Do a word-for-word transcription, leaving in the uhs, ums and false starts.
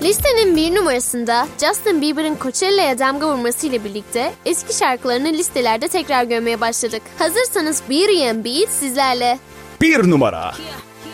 Listenin bir numarasında Justin Bieber'ın Coachella'ya damga vurmasıyla birlikte eski şarkılarını listelerde tekrar görmeye başladık. Hazırsanız Beauty and Beat sizlerle. Bir numara.